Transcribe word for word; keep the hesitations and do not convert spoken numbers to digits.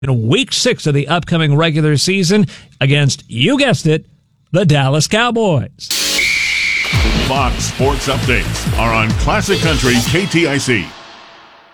in week six of the upcoming regular season against, you guessed it, the Dallas Cowboys. Fox Sports Updates are on Classic Country K T I C.